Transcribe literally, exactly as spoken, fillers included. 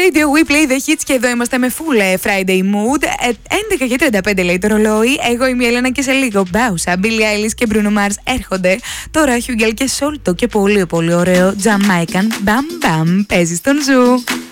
Radio, we play the hits και εδώ είμαστε με full Friday mood. έντεκα και τριάντα πέντε λέει το ρολόι. Εγώ είμαι η Έλενα και σε λίγο Μπάουσα, Billie Eilish και Bruno Mars έρχονται. Τώρα Hugel και Solto και πολύ πολύ ωραίο Jamaican Bam Bam παίζει στον Ζου.